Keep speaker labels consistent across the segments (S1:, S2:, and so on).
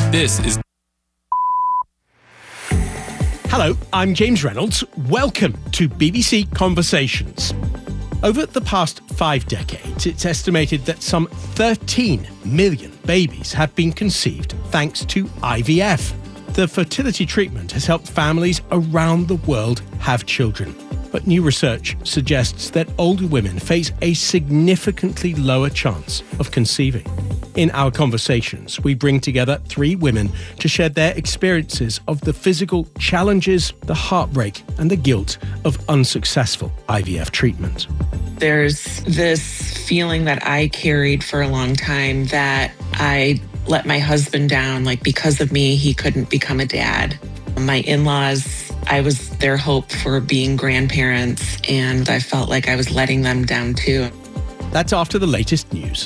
S1: This is...
S2: Hello, I'm James Reynolds. Welcome to BBC Conversations. Over the past 5 decades, it's estimated that some 13 million babies have been conceived thanks to IVF. The fertility treatment has helped families around the world have children. But new research suggests that older women face a significantly lower chance of conceiving. In our conversations, we bring together 3 women to share their experiences of the physical challenges, the heartbreak, and the guilt of unsuccessful IVF treatment.
S3: There's this feeling that I carried for a long time that I let my husband down, like because of me, he couldn't become a dad. My in-laws, I was their hope for being grandparents, and I felt like I was letting them down too.
S2: That's after the latest news.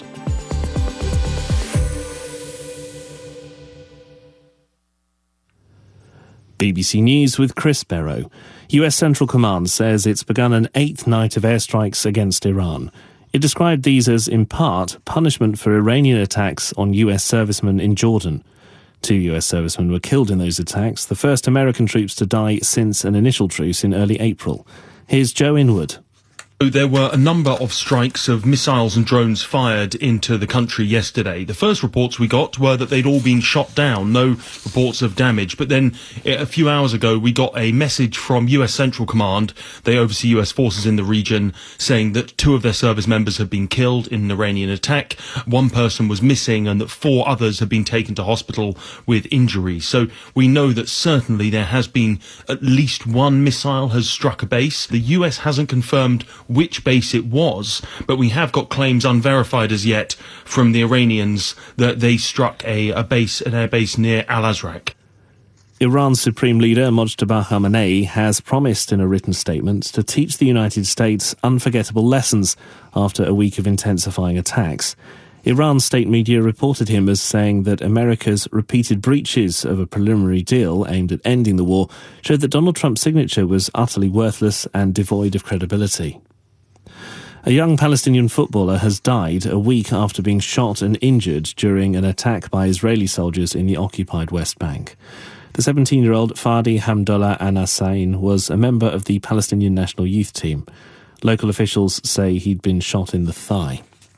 S4: BBC News with Chris Barrow. US Central Command says it's begun an 8th night of airstrikes against Iran. It described these as, in part, punishment for Iranian attacks on US servicemen in Jordan. 2 US servicemen were killed in those attacks, the first American troops to die since an initial truce in early April. Here's Joe Inwood.
S5: There were a number of strikes of missiles and drones fired into the country yesterday. The first reports we got were that they'd all been shot down, no reports of damage. But then a few hours ago, we got a message from US Central Command. They oversee US forces in the region, saying that 2 of their service members had been killed in an Iranian attack. 1 person was missing and that 4 others had been taken to hospital with injuries. So we know that certainly there has been at least 1 missile has struck a base. The US hasn't confirmed which base it was, but we have got claims unverified as yet from the Iranians that they struck an air base near Al-Azraq.
S4: Iran's Supreme Leader Mojtaba Khamenei has promised in a written statement to teach the United States unforgettable lessons after a week of intensifying attacks. Iran's state media reported him as saying that America's repeated breaches of a preliminary deal aimed at ending the war showed that Donald Trump's signature was utterly worthless and devoid of credibility. A young Palestinian footballer has died a week after being shot and injured during an attack by Israeli soldiers in the occupied West Bank. The 17-year-old Fadi Hamdullah Anasain was a member of the Palestinian national youth team. Local officials say he'd been shot in the thigh.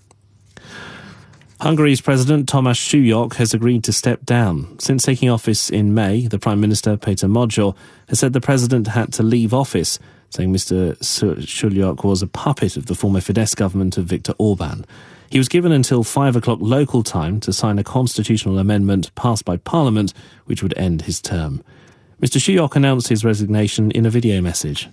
S4: Hungary's President Tamás Súlyog has agreed to step down. Since taking office in May, the Prime Minister Péter Magyar has said the President had to leave office, saying Mr. Súlyog was a puppet of the former Fidesz government of Viktor Orban. He was given until 5 o'clock local time to sign a constitutional amendment passed by Parliament, which would end his term. Mr. Súlyog announced his resignation in a video message.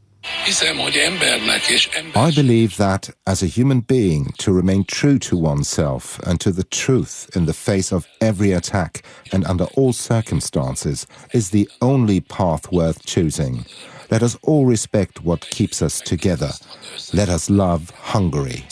S6: I believe that, as a human being, to remain true to oneself and to the truth in the face of every attack and under all circumstances is the only path worth choosing. Let us all respect what keeps us together. Let us love Hungary.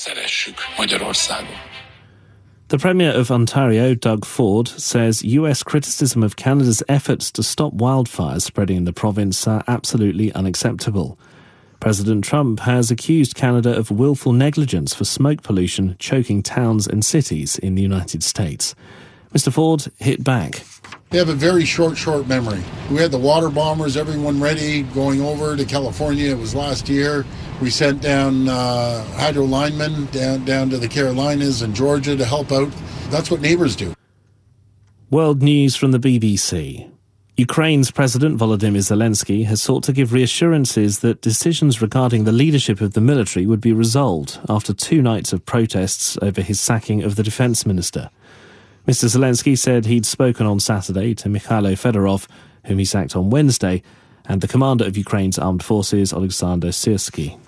S4: The Premier of Ontario, Doug Ford, says US criticism of Canada's efforts to stop wildfires spreading in the province are absolutely unacceptable. President Trump has accused Canada of willful negligence for smoke pollution choking towns and cities in the United States. Mr. Ford hit back.
S7: They have a very short memory. We had the water bombers, everyone ready, going over to California. It was last year. We sent down hydro linemen down to the Carolinas and Georgia to help out. That's what neighbors do.
S4: World news from the BBC. Ukraine's President Volodymyr Zelensky has sought to give reassurances that decisions regarding the leadership of the military would be resolved after 2 nights of protests over his sacking of the defence minister. Mr. Zelensky said he'd spoken on Saturday to Mikhailo Fedorov, whom he sacked on Wednesday, and the commander of Ukraine's armed forces, Alexander Syrsky.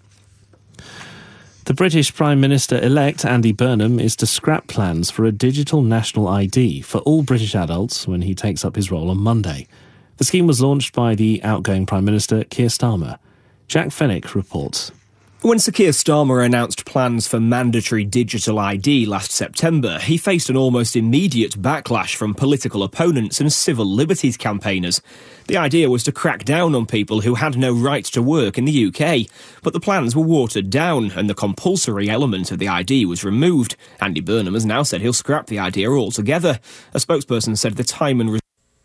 S4: The British Prime Minister-elect Andy Burnham is to scrap plans for a digital national ID for all British adults when he takes up his role on Monday. The scheme was launched by the outgoing Prime Minister, Keir Starmer. Jack Fenwick reports.
S1: When Sir Keir Starmer announced plans for mandatory digital ID last September, he faced an almost immediate backlash from political opponents and civil liberties campaigners. The idea was to crack down on people who had no right to work in the UK, but the plans were watered down and the compulsory element of the ID was removed. Andy Burnham has now said he'll scrap the idea altogether. A spokesperson said the time and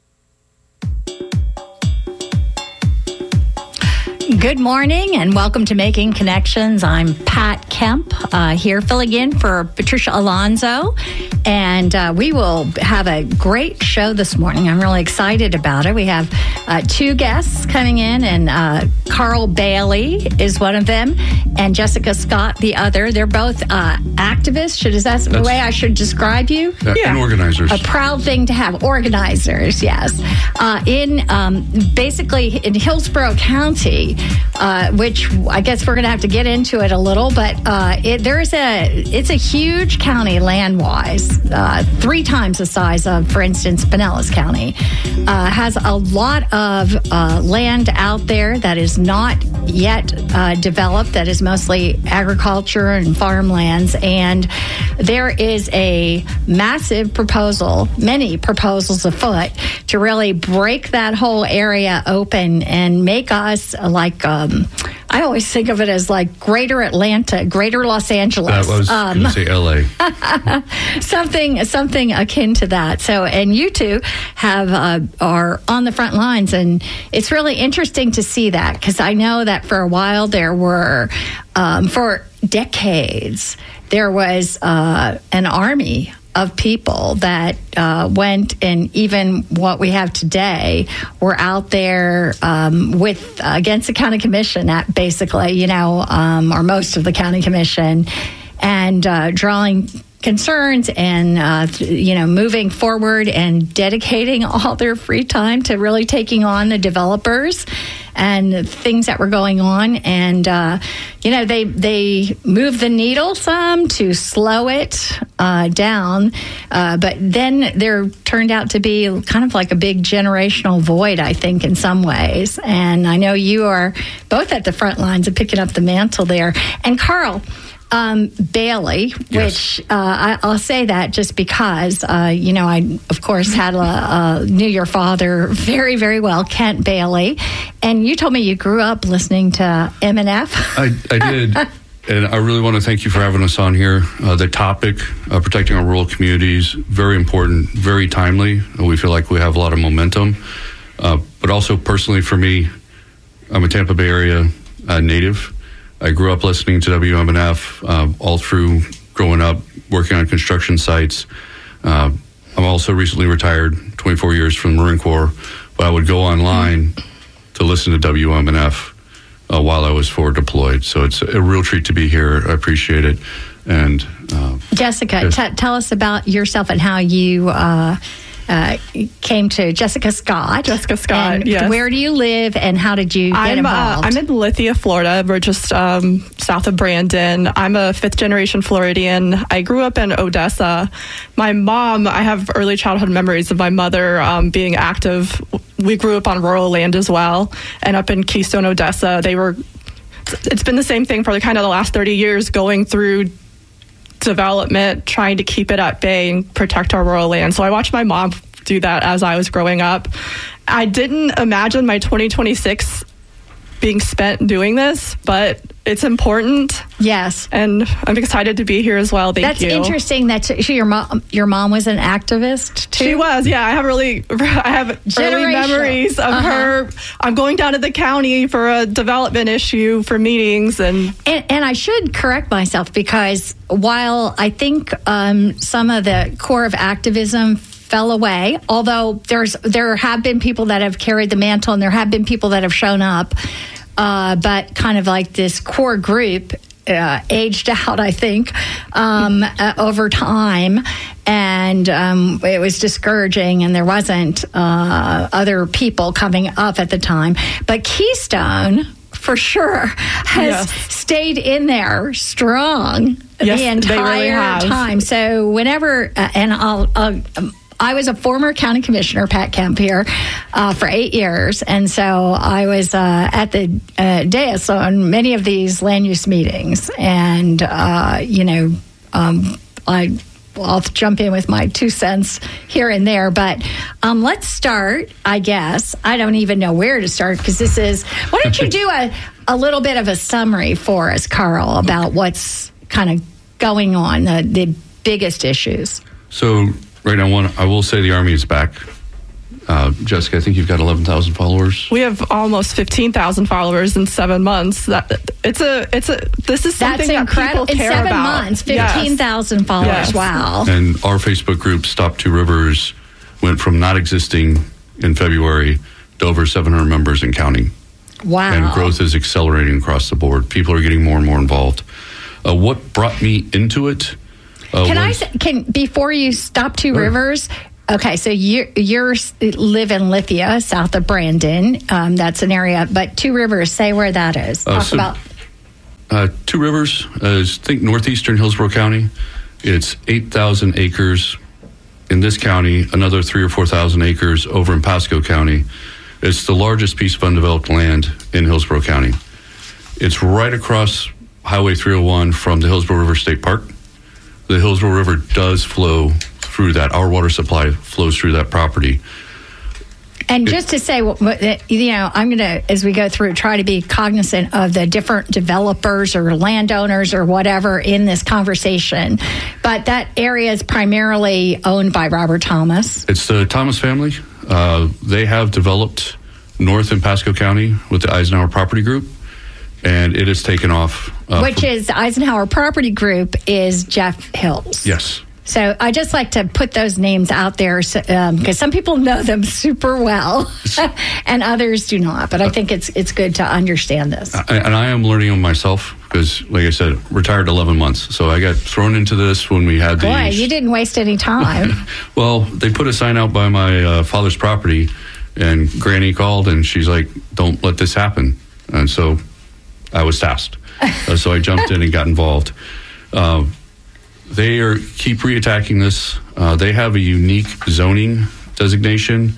S8: Good morning and welcome to Making Connections. I'm Pat Kemp here filling in for Patricia Alonso, and we will have a great show this morning. I'm really excited about it. We have two guests coming in, and Carl Bailey is one of them and Jessica Scott the other. They're both activists. Is that the way I should describe you?
S9: And organizers.
S8: A proud thing to have. Organizers, yes. Basically in Hillsborough County, which I guess we're going to have to get into it a little, but it's a huge county land-wise, 3 times the size of, for instance, Pinellas County. Has a lot of land out there that is not yet developed, that is mostly agriculture and farmlands, and there is a massive proposal, many proposals afoot, to really break that whole area open and make us like I always think of it as like Greater Atlanta, Greater Los Angeles.
S9: I was going to say L.A.
S8: something akin to that. So, and you two are on the front lines, and it's really interesting to see that, because I know that for a while there were, for decades, there was an army of people that went, and even what we have today, were out there against the county commission, basically, or most of the county commission, and drawing concerns and, moving forward and dedicating all their free time to really taking on the developers and things that were going on. And, they moved the needle some to slow it down. But then there turned out to be kind of like a big generational void, I think, in some ways. And I know you are both at the front lines of picking up the mantle there. And Carl Bailey,
S9: yes.
S8: Which I'll say that just because, I, of course, knew your father very, very well, Kent Bailey. And you told me you grew up listening to M&F.
S9: I did. And I really want to thank you for having us on here. The topic, protecting our rural communities, very important, very timely. We feel like we have a lot of momentum. But also personally for me, I'm a Tampa Bay area native. I grew up listening to WMNF all through growing up, working on construction sites. I'm also recently retired, 24 years from the Marine Corps, but I would go online to listen to WMNF while I was forward deployed. So it's a real treat to be here. I appreciate it. And
S8: Jessica, tell us about yourself and how you came to Jessica Scott.
S10: Jessica Scott,
S8: and
S10: yes.
S8: Where do you live and how did you get involved?
S10: I'm in Lithia, Florida. We're just south of Brandon. I'm a 5th-generation Floridian. I grew up in Odessa. My mom, I have early childhood memories of my mother being active. We grew up on rural land as well, and up in Keystone, Odessa. It's been the same thing for kind of the last 30 years, going through development, trying to keep it at bay and protect our rural land. So I watched my mom do that as I was growing up. I didn't imagine my 2026 being spent doing this, but it's important.
S8: Yes.
S10: And I'm excited to be here as well. Thank you.
S8: That's interesting that your mom was an activist too?
S10: She was, yeah. I have early memories of her. I'm going down to the county for a development issue for meetings. And
S8: I should correct myself, because while I think some of the core of activism fell away, although there have been people that have carried the mantle and there have been people that have shown up, but kind of like this core group aged out, I think, over time, and it was discouraging, and there wasn't other people coming up at the time. But Keystone, for sure, has stayed in there strong the entire time. So whenever, and I was a former county commissioner, Pat Kemp here, for 8 years. And so I was at the dais on many of these land use meetings. And, I'll jump in with my 2 cents here and there. But let's start, I guess. I don't even know where to start because this is... Why don't you do a little bit of a summary for us, Carl, about what's kind of going on, the biggest issues?
S9: So right now, I will say the Army is back. Jessica, I think you've got 11,000 followers.
S10: We have almost 15,000 followers in 7 months. This is something that people care about.
S8: In 7 months, 15,000 followers.
S10: Yes.
S8: Wow.
S9: And our Facebook group, Stop Two Rivers, went from not existing in February to over 700 members and counting.
S8: Wow.
S9: And growth is accelerating across the board. People are getting more and more involved. What brought me into it? Before you Stop Two Rivers, okay, so you live in Lithia, south of Brandon. That's an area, but Two Rivers, say where that is. Talk about. Two Rivers is, think northeastern Hillsborough County. It's 8,000 acres in this county, another 3,000 or 4,000 acres over in Pasco County. It's the largest piece of undeveloped land in Hillsborough County. It's right across Highway 301 from the Hillsborough River State Park. The Hillsborough River does flow through that. Our water supply flows through that property. And just to say, I'm going to, as we go through, try to be cognizant of the different developers or landowners or whatever in this conversation. But that area is primarily owned by Robert Thomas. It's the Thomas family. They have developed north in Pasco County with the Eisenhower Property Group, and it has taken off. Which is Eisenhower Property Group is Jeff Hills. Yes. So I just like to put those names out there because some people know them super well and others do not. But I think it's good to understand this. And I am learning them myself because, like I said, retired 11 months. So I got thrown into this when we had Boy, you didn't waste any time. Well, they put a sign out by my father's property, and Granny called and she's like, "Don't let this happen." And so I was tasked. So I jumped in and got involved. They keep reattacking this. They have a unique zoning designation,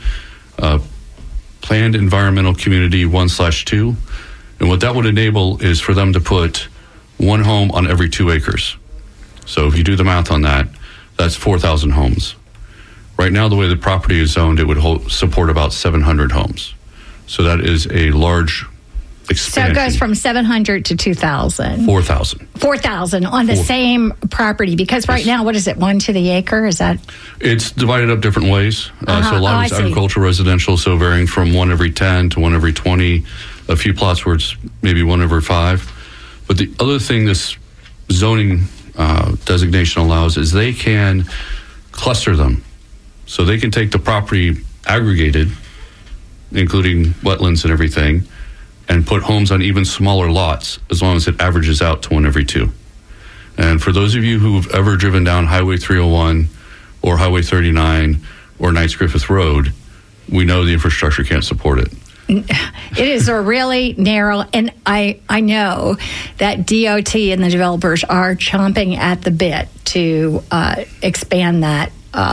S9: Planned Environmental Community 1/2. And what that would enable is for them to put one home on every 2 acres. So if you do the math on that, that's 4,000 homes. Right now, the way the property is zoned, it would support about 700 homes. So that is a large expansion. So it goes from 700 to 2,000. 4,000. 4,000 on the same property. Because right now, what is it, 1 to the acre? Is that? It's divided up different ways. So a lot of it's agricultural, residential, so varying from 1 every 10 to 1 every 20. A few plots where it's maybe 1 every 5. But the other thing this zoning designation allows is they can cluster them. So they can take the property aggregated, including wetlands and everything, and put homes on even smaller lots as long as it averages out to 1 every 2. And for those of you who've ever driven down Highway 301 or Highway 39 or Knights Griffith Road, we know the infrastructure can't support it. It is a really narrow, and I know that DOT and the developers are chomping at the bit to expand that.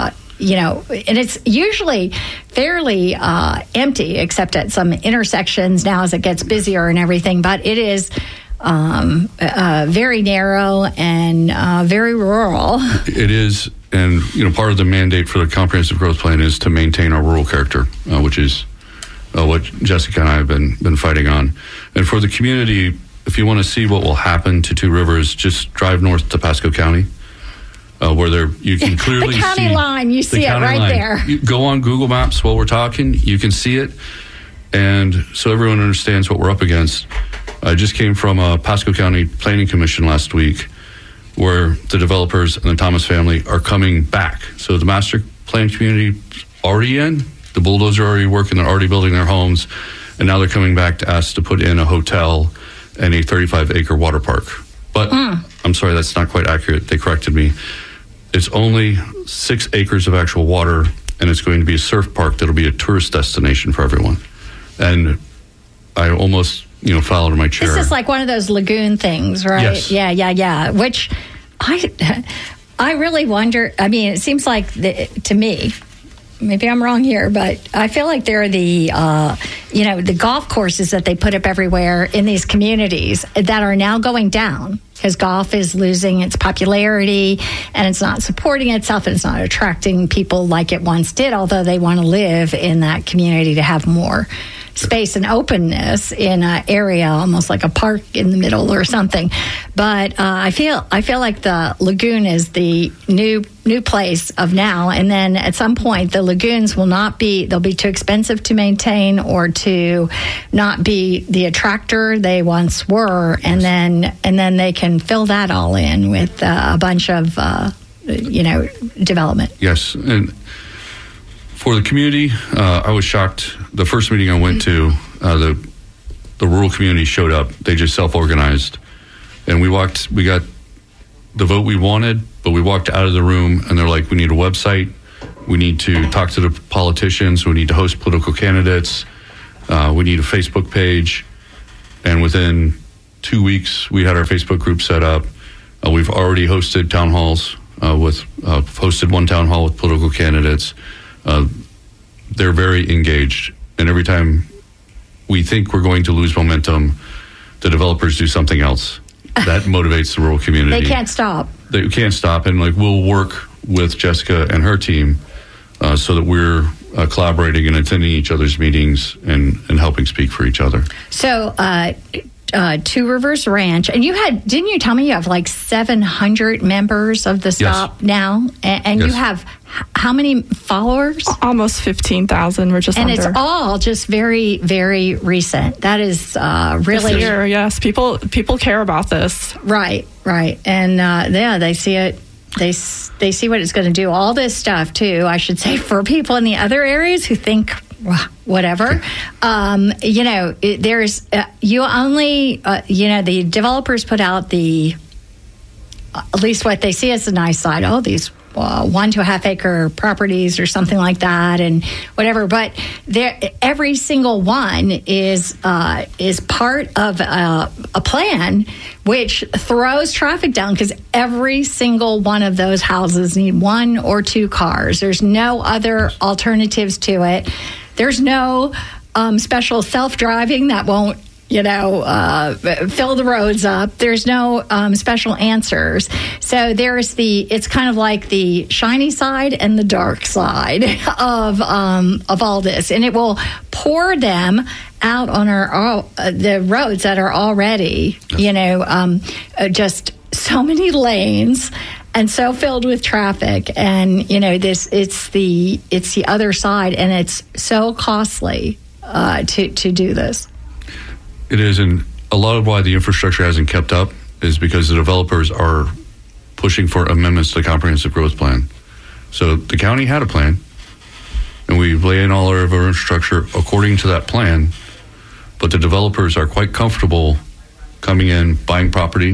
S9: And it's usually fairly empty, except at some intersections now as it gets busier and everything. But it is very narrow and very rural. It is, and part of the mandate for the comprehensive growth plan is to maintain our rural character, which is what Jessica and I have been fighting on. And for the community, if you want to see what will happen to Two Rivers, just drive north to Pasco County. Where you can clearly see the county line. You see it right there. You go on Google Maps while we're talking. You can see it. And so everyone understands what we're up against. I just came from a Pasco County Planning Commission last week where the developers and the Thomas family are coming back. So the master plan community already in. The bulldozer already working. They're already building their homes. And now they're coming back to ask to put in a hotel and a 35-acre water park. But I'm sorry, that's not quite accurate. They corrected me. It's only 6 acres of actual water, and it's going to be a surf park that'll be a tourist destination for everyone. And I almost, fell out of my chair. This is like one of those lagoon things, right? Yes. Yeah. Which I really wonder. I mean, it seems like to me,
S8: maybe I'm wrong here, but I feel like they're the the golf courses that they put up everywhere in these communities that are now going down because golf is losing its popularity and it's not supporting itself and it's not attracting people like it once did, although they want to live in that community to have more space and openness in an area, almost like a park in the middle or something. But I feel like the lagoon is the new place of now, and then at some point the lagoons they'll be too expensive to maintain or to not be the attractor they once were, and then they can fill that all in with a bunch of development.
S9: Yes, and for the community, I was shocked. The first meeting I went to, the rural community showed up. They just self-organized. And we got the vote we wanted, but we walked out of the room and they're like, we need a website. We need to talk to the politicians. We need to host political candidates. We need a Facebook page. And within 2 weeks, we had our Facebook group set up. We've already hosted town halls hosted one town hall with political candidates. They're very engaged, and every time we think we're going to lose momentum, the developers do something else that motivates the rural community.
S8: They can't stop.
S9: They can't stop, and we'll work with Jessica and her team so that we're collaborating and attending each other's meetings and helping speak for each other.
S8: So, Two Rivers Ranch, and didn't you tell me you have like 700 members of the stop now? And
S9: yes.
S8: You have how many followers?
S10: Almost 15,000. We're just
S8: and
S10: under.
S8: It's all just very, very recent. That is really
S10: this year, yes. People care about this.
S8: Right. And they see it. They see what it's going to do. All this stuff too, I should say, for people in the other areas who think whatever. There's you only the developers put out at least what they see as the nice side. Oh, these 1 to 1/2 acre properties or something like that, and whatever. But every single one is part of a plan which throws traffic down because every single one of those houses need 1 or 2 cars. There's no other alternatives to it. There's no special self-driving that won't fill the roads up. There's no special answers. So it's kind of like the shiny side and the dark side of all this, and it will pour them out on the roads that are already, just so many lanes and so filled with traffic. And it's the other side, and it's so costly to do this.
S9: It is, and a lot of why the infrastructure hasn't kept up is because the developers are pushing for amendments to the comprehensive growth plan. So the county had a plan, and we lay in all of our infrastructure according to that plan, but the developers are quite comfortable coming in, buying property,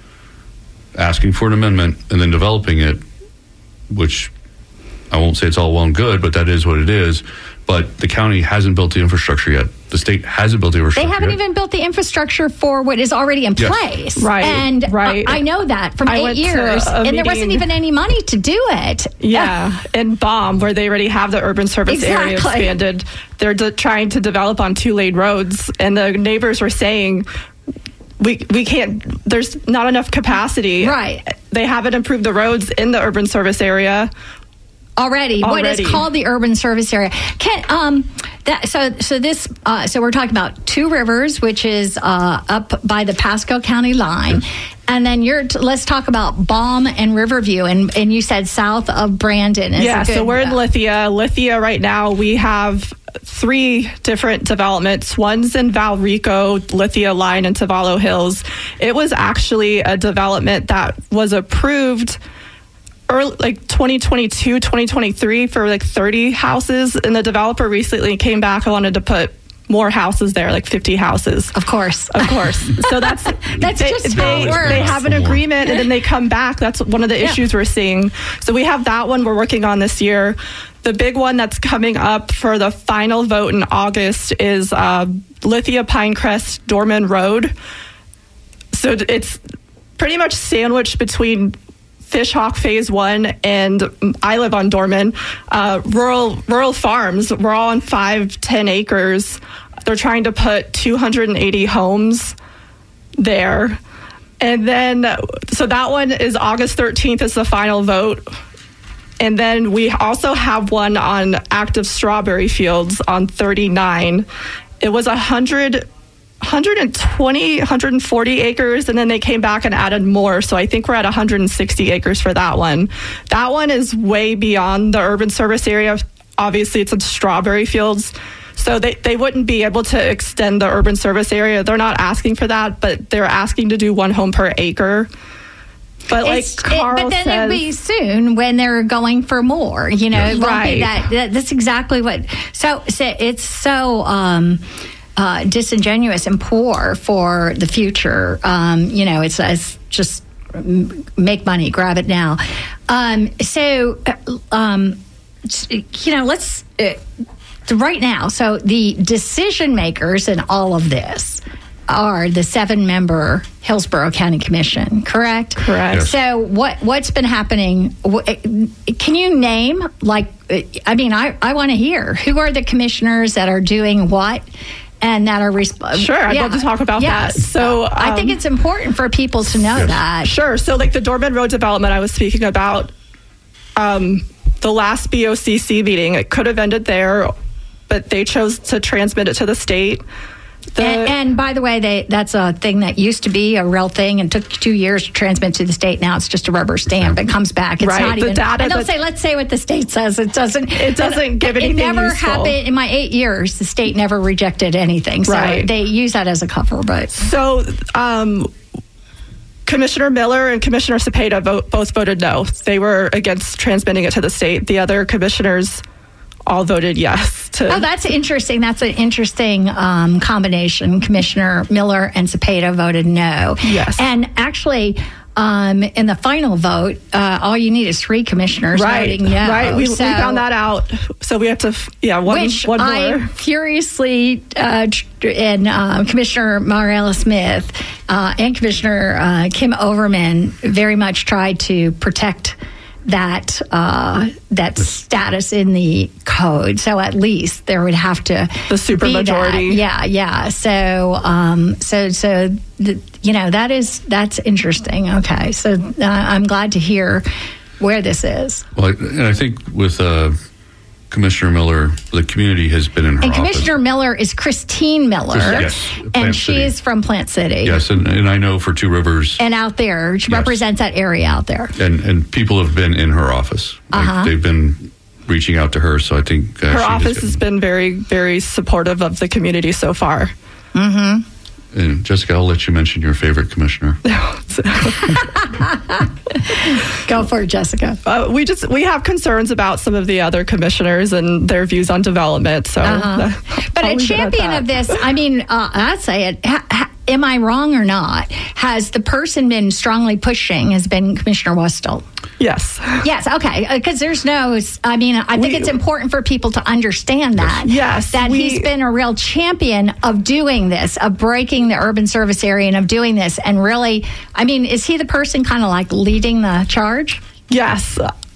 S9: asking for an amendment, and then developing it, which I won't say it's all well and good, but that is what it is. But the county hasn't built the infrastructure yet. The state hasn't built the infrastructure yet.
S8: They haven't even built the infrastructure for what is already in place.
S10: Right.
S8: And I know that from 8 years. And there wasn't even any money to do it.
S10: Yeah. In Baum, where they already have the urban service area expanded, they're trying to develop on 2-lane roads. And the neighbors were saying, we can't, there's not enough capacity.
S8: Right.
S10: They haven't improved the roads in the urban service area.
S8: Already, what is called the urban service area. So we're talking about Two Rivers, which is up by the Pasco County line, and then let's talk about Baum and Riverview, and you said south of Brandon.
S10: So we're in Lithia. Lithia right now we have 3 different developments. One's in Valrico, Lithia Line, and Tavallo Hills. It was actually a development that was approved early, like 2022, 2023 for like 30 houses. And the developer recently came back and wanted to put more houses there, like 50 houses.
S8: Of course.
S10: So that's
S8: just how it works.
S10: They have an agreement and then they come back. That's one of the issues we're seeing. So we have that one we're working on this year. The big one that's coming up for the final vote in August is Lithia Pinecrest Dorman Road. So it's pretty much sandwiched between Fishhawk Phase 1, and I live on Dorman. Rural farms, we're all on 5-10 acres. They're trying to put 280 homes there. And then, so that one is August 13th is the final vote. And then we also have one on active strawberry fields on 39. It was 120, 140 acres, and then they came back and added more. So I think we're at 160 acres for that one. That one is way beyond the urban service area. Obviously, it's in strawberry fields. So they wouldn't be able to extend the urban service area. They're not asking for that, but they're asking to do 1 home per acre. But
S8: but then it'll be soon when they're going for more. It won't be that's exactly what. So it's so disingenuous and poor for the future. It's just make money, grab it now. Let's. Right now, so the decision makers in all of this are the 7-member Hillsborough County Commission, correct?
S10: Correct.
S9: Yes.
S8: So what's been happening? Can you name, I want to hear, who are the commissioners that are doing what and that are
S10: Sure, I'd love to talk about that. So
S8: I think it's important for people to know that.
S10: Sure. So the Dorman Road development I was speaking about, the last BOCC meeting, it could have ended there, but they chose to transmit it to the state.
S8: And by the way, that's a thing that used to be a real thing and took 2 years to transmit to the state. Now it's just a rubber stamp. It comes back. It's not even. And they'll say, let's say what the state says. It doesn't give anything. It never happened in my 8 years. The state never rejected anything. So they use that as a cover. But
S10: so. Commissioner Miller and Commissioner Cepeda both voted no. They were against transmitting it to the state. The other commissioners all voted yes.
S8: That's interesting. That's an interesting combination. Commissioner Miller and Cepeda voted no.
S10: Yes.
S8: And actually, in the final vote, all you need is 3 commissioners voting no.
S10: Right. We found that out. So we have to, one more.
S8: I furiously, and Commissioner Mariella Smith and Commissioner Kim Overman very much tried to protect that status in the code. So at least there would have to
S10: the supermajority.
S8: Yeah. So that's interesting. Okay, so I'm glad to hear where this is.
S9: Well, and I think with Commissioner Miller, the community has been in her
S8: and
S9: office.
S8: Commissioner Miller is Christine Miller. And she's from Plant City.
S9: Yes, and I know for Two Rivers.
S8: And out there, she represents that area out there.
S9: And people have been in her office. They've been reaching out to her, so I think
S10: her office has been very, very supportive of the community so far.
S8: Mm-hmm.
S9: And Jessica, I'll let you mention your favorite commissioner.
S8: Go for it, Jessica.
S10: We have concerns about some of the other commissioners and their views on development. So,
S8: but a champion of this, I'd say it. Am I wrong or not? Has the person been strongly pushing? Has been Commissioner Westall?
S10: Yes.
S8: Yes. Okay. Because there's no. I think it's important for people to understand that.
S10: Yes.
S8: That he's been a real champion of doing this, of breaking the urban service area, and of doing this. And really, is he the person kind of like leading the charge?
S10: Yes.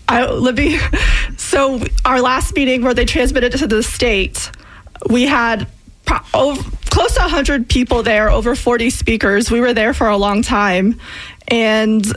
S10: So our last meeting where they transmitted it to the state, we had close to 100 people there, over 40 speakers. We were there for a long time. And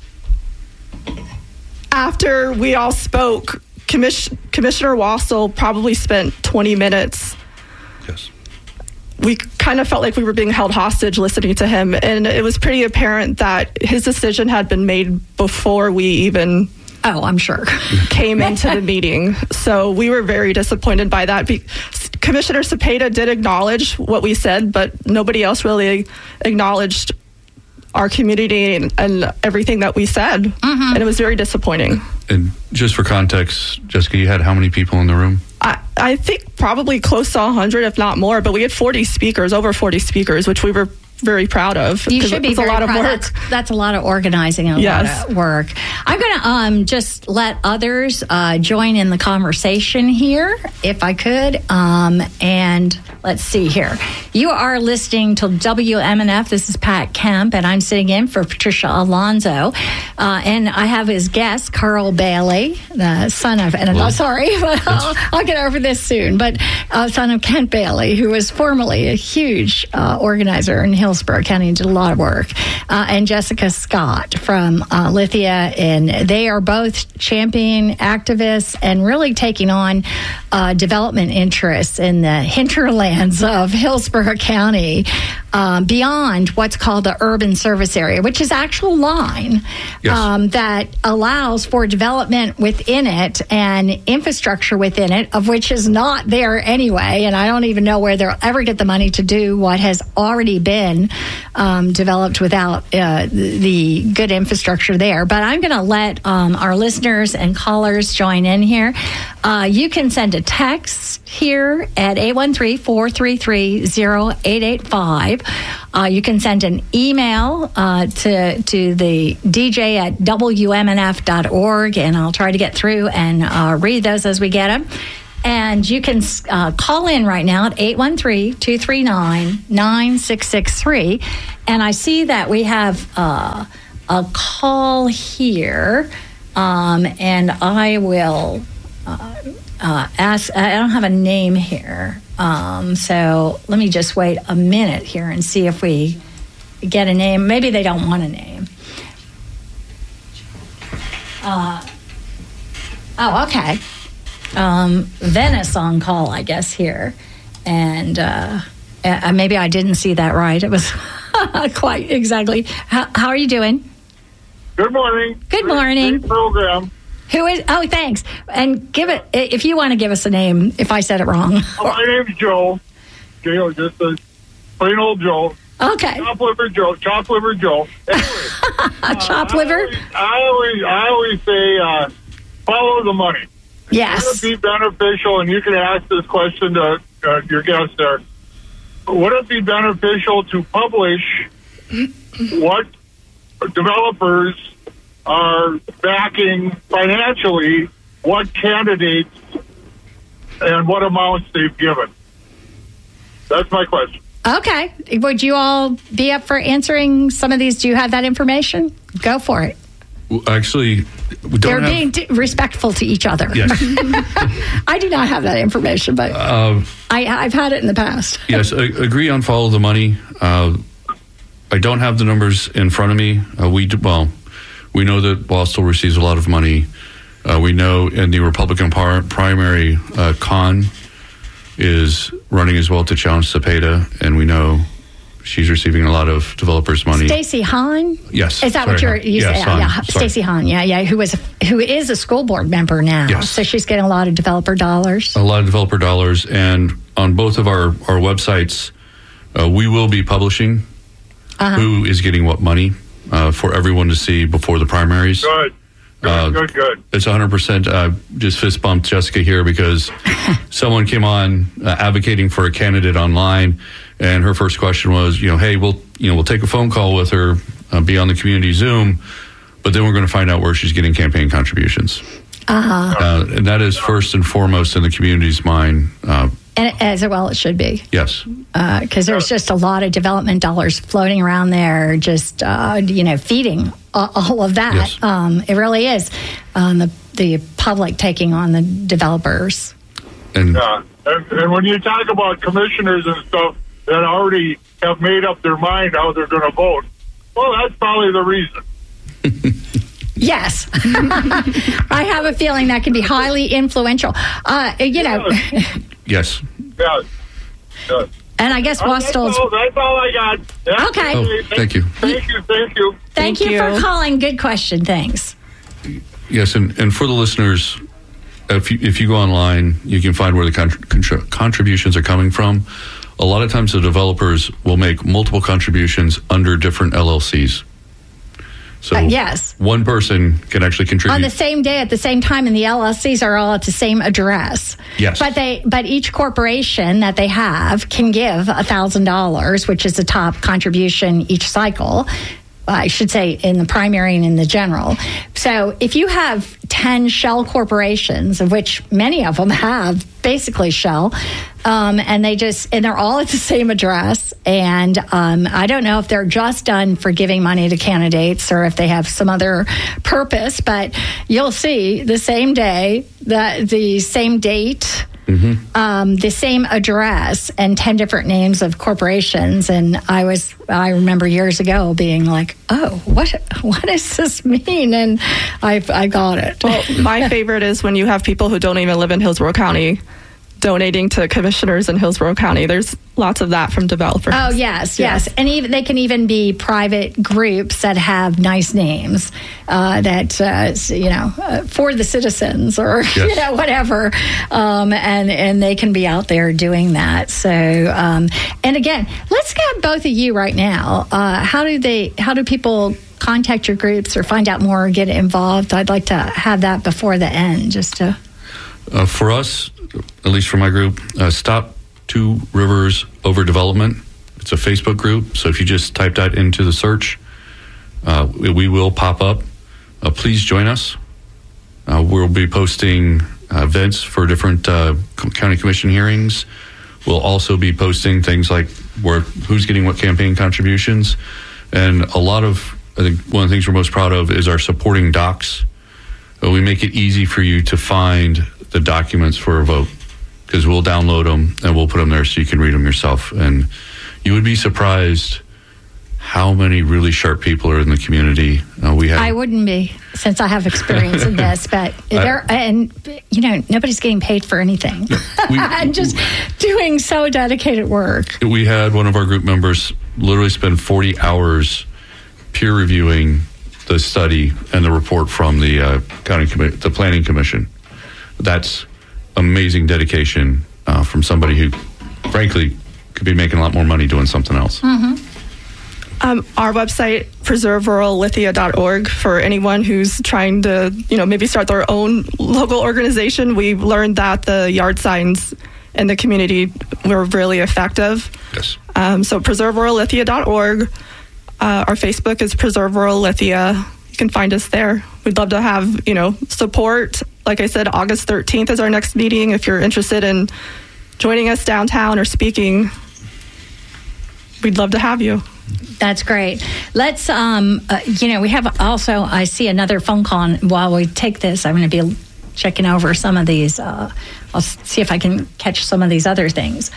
S10: after we all spoke, Commissioner Wassel probably spent 20 minutes.
S9: Yes.
S10: We kind of felt like we were being held hostage listening to him. And it was pretty apparent that his decision had been made before we even...
S8: Oh, I'm sure.
S10: Came into the meeting. So we were very disappointed by that. Commissioner Cepeda did acknowledge what we said, but nobody else really acknowledged our community and everything that we said. Mm-hmm. And it was very disappointing.
S9: And just for context, Jessica, you had how many people in the room?
S10: I think probably close to 100, if not more, but we had 40 speakers, over 40 speakers, which we were very proud of.
S8: You should be
S10: it's a
S8: very
S10: lot of
S8: proud.
S10: work.
S8: That's a lot of organizing and a lot of work. I'm going to just let others join in the conversation here, if I could. And let's see here. You are listening to WMNF. This is Pat Kemp, and I'm sitting in for Patricia Alonso. And I have his guest, Carl Bailey, the son of, and I'm sorry, but I'll get over this soon, but son of Kent Bailey, who was formerly a huge organizer in Hillsborough County and did a lot of work, and Jessica Scott from Lithia, and they are both champion activists and really taking on development interests in the hinterlands of Hillsborough County, beyond what's called the urban service area, which is actual line that allows for development within it and infrastructure within it, of which is not there anyway. And I don't even know where they'll ever get the money to do what has already been developed without the good infrastructure there. But I'm going to let our listeners and callers join in here. You can send a text here at 813-433-0885. You can send an email to the DJ at WMNF.org, and I'll try to get through and read those as we get them. And you can call in right now at 813-239-9663. And I see that we have a call here, and I will ask. I don't have a name here, so let me just wait a minute here and see if we get a name. Maybe they don't want a name. Okay. Venice on call, I guess, here. And maybe I didn't see that right. It was quite exactly. How are you doing?
S11: Good morning.
S8: Good morning.
S11: Great program.
S8: Who is? Oh, thanks. And give it, if you want to give us a name, if I said it wrong.
S11: My name's Joe. Joe, just a plain old Joe.
S8: Okay.
S11: Chop liver Joe. Anyway,
S8: chop liver?
S11: I always say follow the money.
S8: Yes.
S11: Would it be beneficial, and you can ask this question to your guest there, would it be beneficial to publish what developers are backing financially, what candidates and what amounts they've given? That's my question.
S8: Okay. Would you all be up for answering some of these? Do you have that information? Go for it.
S9: Actually, we don't
S8: They're being respectful to each other.
S9: Yes.
S8: I do not have that information, but I've had it in the past.
S9: Yes, agree on follow the money. I don't have the numbers in front of me. We know that Boston receives a lot of money. We know in the Republican primary, Khan is running as well to challenge Cepeda, and we know she's receiving a lot of developers' money.
S8: Stacey Hahn?
S9: Yes.
S8: Is that what you say? Yeah, Stacey Hahn. Yeah, who is a school board member now.
S9: Yes.
S8: So she's getting a lot of developer dollars.
S9: A lot of developer dollars, and on both of our websites, we will be publishing who is getting what money for everyone to see before the primaries.
S11: Good. Good.
S9: It's 100%. Just fist bumped Jessica here because someone came on advocating for a candidate online, and her first question was, hey, we'll take a phone call with her, be on the community Zoom, but then we're going to find out where she's getting campaign contributions. And that is first and foremost in the community's mind.
S8: And as well it should be.
S9: Yes.
S8: Because there's just a lot of development dollars floating around there, just, feeding all of that.
S9: Yes.
S8: It really is the public taking on the developers.
S9: And
S11: when you talk about commissioners and stuff that already have made up their mind how they're going to vote, well, that's probably the reason.
S8: Yes. I have a feeling that can be highly influential.
S9: Yes.
S11: Yeah.
S8: And I guess Wastel's...
S11: That's all I got. Yeah.
S8: Okay.
S9: Oh, thank you.
S11: Thank you.
S8: Thank you for calling. Good question. Thanks.
S9: Yes, and for the listeners, if you go online, you can find where the contributions are coming from. A lot of times the developers will make multiple contributions under different LLCs. So
S8: yes.
S9: one person can actually contribute.
S8: On the same day, at the same time, and the LLCs are all at the same address.
S9: Yes.
S8: But each corporation that they have can give $1,000, which is the top contribution each cycle. I should say in the primary and in the general. So if you have 10 shell corporations, of which many of them have basically shell, and they're all at the same address. And I don't know if they're just done for giving money to candidates or if they have some other purpose, but you'll see the same day, the same date, the same address, and 10 different names of corporations. And I remember years ago being like, oh, what does this mean? And I got it.
S10: Well, my favorite is when you have people who don't even live in Hillsborough County donating to commissioners in Hillsborough County. There's lots of that from developers.
S8: Oh, yes. And they can even be private groups that have nice names for the citizens or, whatever. And they can be out there doing that. So, and again, let's get both of you right now. How do people contact your groups or find out more or get involved? I'd like to have that before the end, just to...
S9: For us, at least for my group, Stop Two Rivers Overdevelopment. It's a Facebook group, so if you just type that into the search, we will pop up. Please join us. We'll be posting events for different county commission hearings. We'll also be posting things like who's getting what campaign contributions. And I think one of the things we're most proud of is our supporting docs. We make it easy for you to find the documents for a vote, because we'll download them and we'll put them there so you can read them yourself. And you would be surprised how many really sharp people are in the community. I
S8: wouldn't be, since I have experience in this, but nobody's getting paid for anything. I'm just doing so dedicated work.
S9: We had one of our group members literally spend 40 hours peer reviewing the study and the report from the the Planning Commission. That's amazing dedication from somebody who, frankly, could be making a lot more money doing something else.
S10: Our website, preserverurallithia.org, for anyone who's trying to, maybe start their own local organization. We've learned that the yard signs in the community were really effective.
S9: Yes.
S10: So preserverurallithia.org. Our Facebook is Preserve Rural Lithia. You can find us there. We'd love to have, support. Like I said, August 13th is our next meeting. If you're interested in joining us downtown or speaking, we'd love to have you.
S8: That's great. Let's, we have also, I see another phone call. While we take this, I'm going to be checking over some of these. I'll see if I can catch some of these other things.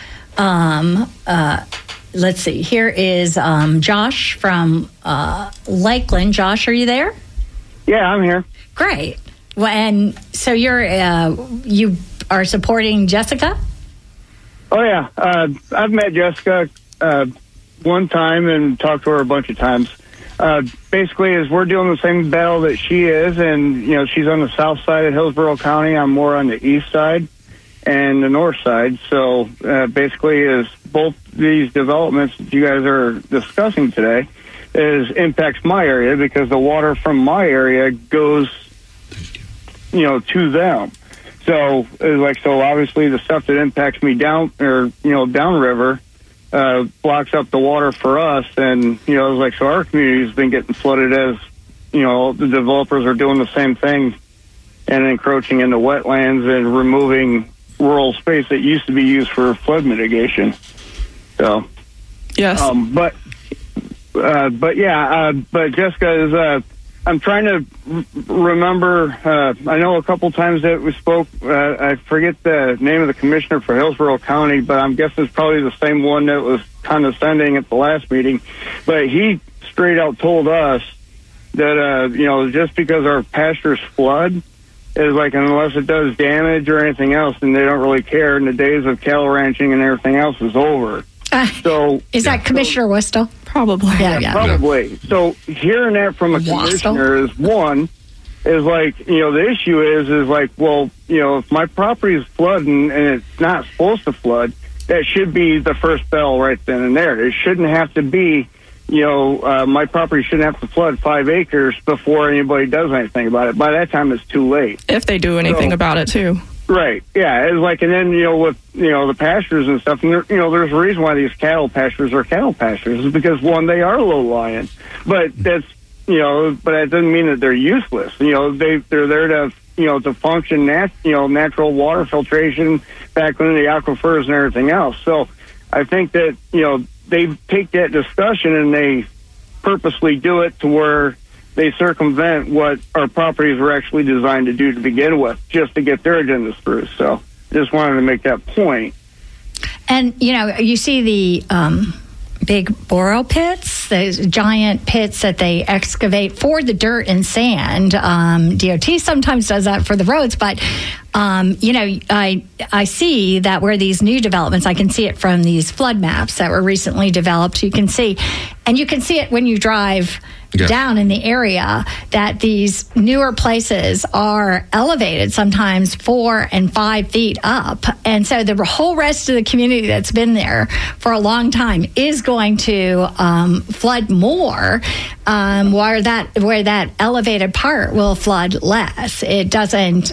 S8: Let's see. Here is Josh from Lakeland. Josh, are you there?
S12: Yeah, I'm here.
S8: Great. Well, and so you are supporting Jessica?
S12: Oh, yeah. I've met Jessica one time and talked to her a bunch of times. Basically, as we're doing the same battle that she is, and, she's on the south side of Hillsborough County. I'm more on the east side and the north side. So basically, as both these developments that you guys are discussing today impacts my area, because the water from my area goes, to them. So obviously the stuff that impacts me downriver blocks up the water for us. And, so our community's been getting flooded as, the developers are doing the same thing and encroaching into wetlands and removing rural space that used to be used for flood mitigation. So,
S10: yes.
S12: But Jessica is, I'm trying to remember, I know a couple times that we spoke, I forget the name of the commissioner for Hillsborough County, but I'm guessing it's probably the same one that was condescending at the last meeting. But he straight out told us that, just because our pastures flood is unless it does damage or anything else, then they don't really care, and the days of cattle ranching and everything else is over.
S8: Is that Commissioner Westall?
S10: Probably.
S8: Yeah.
S12: Probably. So hearing that from a commissioner is one, is the issue is well, if my property is flooding and it's not supposed to flood, that should be the first bell right then and there. It shouldn't have to be, my property shouldn't have to flood 5 acres before anybody does anything about it. By that time, it's too late.
S10: If they do anything about it, too.
S12: Right. Yeah. It's like, and then, with, the pastures and stuff, and there's a reason why these cattle pastures are cattle pastures, is because, one, they are low-lying. But that's, but that doesn't mean that they're useless. They're there to, to function, natural water filtration back into the aquifers and everything else. So I think that, they take that discussion and they purposely do it to where they circumvent what our properties were actually designed to do to begin with, just to get their agendas through. So just wanted to make that point. And,
S8: you see the big borrow pits, those giant pits that they excavate for the dirt and sand. DOT sometimes does that for the roads, but I see that where these new developments, I can see it from these flood maps that were recently developed. You can see it when you drive down in the area, that these newer places are elevated sometimes 4 and 5 feet up. And so the whole rest of the community that's been there for a long time is going to flood more, where that elevated part will flood less. It doesn't,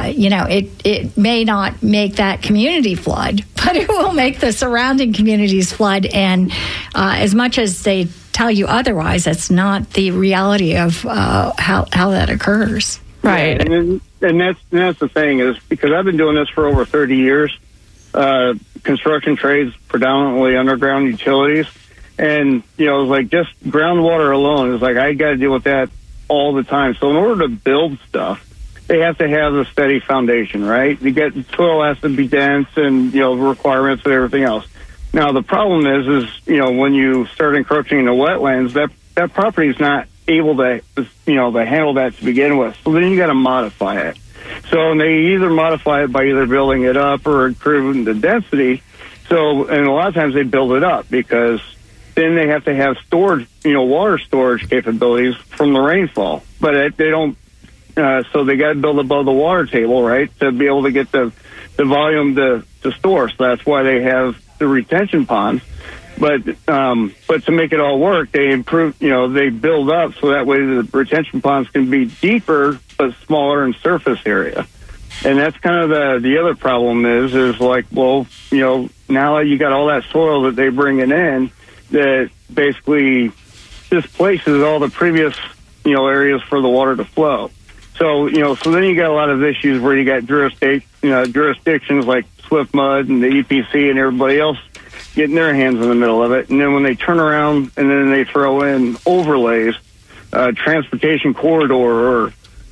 S8: it may not make that community flood, but it will make the surrounding communities flood. And as much as they tell you otherwise, that's not the reality of how that occurs.
S12: Right. And that's the thing, is because I've been doing this for over 30 years, construction trades, predominantly underground utilities. And, it's like just groundwater alone is like, I got to deal with that all the time. So in order to build stuff, they have to have a steady foundation, right? The soil has to be dense and, requirements and everything else. Now, the problem is when you start encroaching into wetlands, that property is not able to, to handle that to begin with. So then you got to modify it. So they either modify it by either building it up or improving the density. So, and a lot of times they build it up because then they have to have storage, water storage capabilities from the rainfall. But they don't, so they got to build above the water table, right, to be able to get the volume to store. So that's why they have the retention ponds, but to make it all work, they improve. They build up so that way the retention ponds can be deeper but smaller in surface area. And that's kind of the other problem is like, well, now you got all that soil that they bring in that basically displaces all the previous areas for the water to flow. So so then you got a lot of issues where you got jurisdictions like Swift Mud and the EPC and everybody else getting their hands in the middle of it. And then when they turn around and then they throw in overlays, transportation corridor, or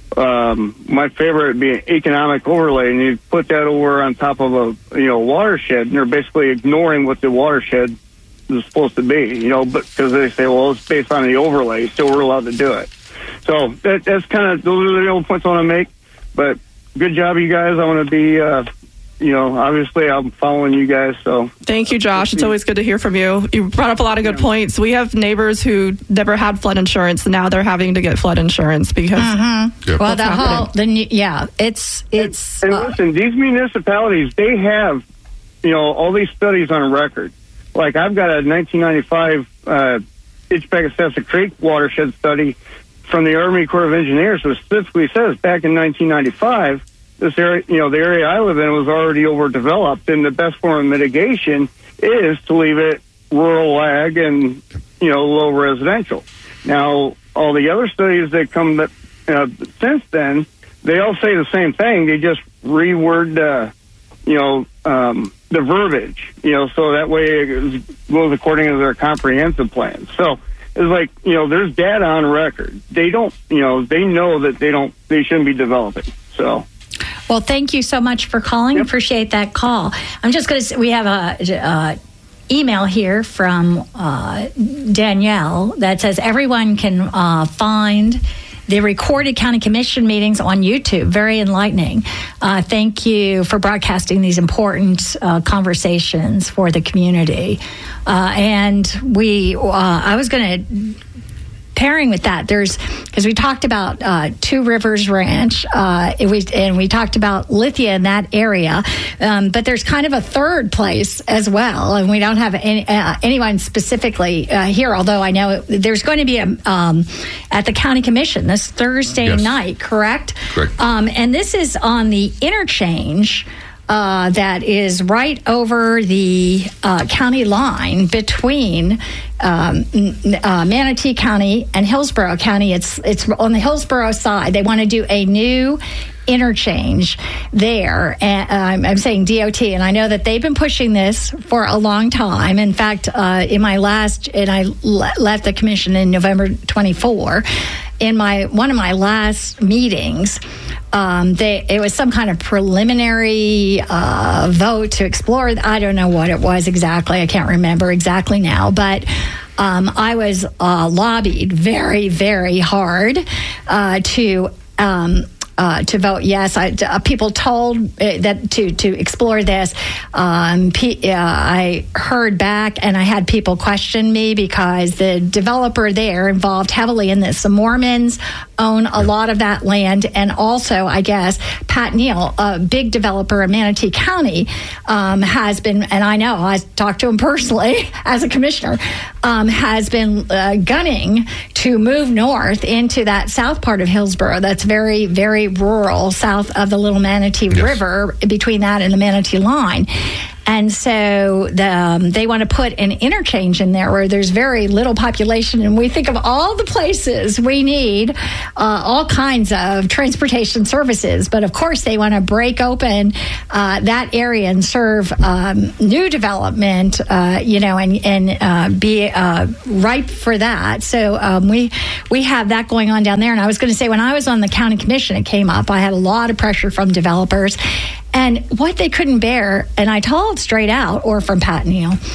S12: my favorite would be an economic overlay, and you put that over on top of a watershed, and they're basically ignoring what the watershed is supposed to be, but because they say, well, it's based on the overlay, so we're allowed to do it. So that's kind of, those are the only points I want to make. But good job, you guys. I want to be, obviously I'm following you guys. So
S10: thank you, Josh. It's always good to hear from you. You brought up a lot of good points. We have neighbors who never had flood insurance, and now they're having to get flood insurance because.
S8: Mm-hmm. Well, it's.
S12: And listen, these municipalities, they have, all these studies on record. Like I've got a 1995 Itchback-Assessa Creek watershed study from the Army Corps of Engineers, which specifically says back in 1995, this area, the area I live in was already overdeveloped, and the best form of mitigation is to leave it rural ag and, low residential. Now, all the other studies that come since then, they all say the same thing. They just reword, the verbiage, so that way it goes according to their comprehensive plan. So it's like, there's data on record. They don't, they know that they shouldn't be developing. So.
S8: Well, thank you so much for calling. Yep. Appreciate that call. I'm just going to, we have a email here from Danielle that says everyone can find the recorded county commission meetings on YouTube. Very enlightening. Thank you for broadcasting these important conversations for the community. And I was going to pairing with that, because we talked about Two Rivers Ranch, and we talked about Lithia in that area, but there's kind of a third place as well, and we don't have anyone specifically here, although I know there's going to be at the County Commission this Thursday night, correct?
S9: Correct.
S8: And this is on the interchange that is right over the county line between Manatee County and Hillsborough County. It's on the Hillsborough side. They want to do a new interchange there, and I'm saying DOT, and I know that they've been pushing this for a long time. In fact, I left the commission in November 24. In one of my last meetings, it was some kind of preliminary vote to explore. I don't know what it was exactly. I can't remember exactly now, but I was lobbied very, very hard to vote yes. People told that to explore this. I heard back, and I had people question me because the developer there involved heavily in this. The Mormons own a lot of that land, and also, I guess, Pat Neal, a big developer in Manatee County, has been, and I know, I talked to him personally as a commissioner, has been gunning to move north into that south part of Hillsborough that's very, very rural, south of the Little Manatee River, between that and the Manatee Line. And so they want to put an interchange in there where there's very little population. And we think of all the places we need all kinds of transportation services. But of course, they want to break open that area and serve new development, and be ripe for that. So we have that going on down there. And I was going to say, when I was on the county commission, it came up. I had a lot of pressure from developers. And what they couldn't bear, and I told straight out, or from Pat Neal,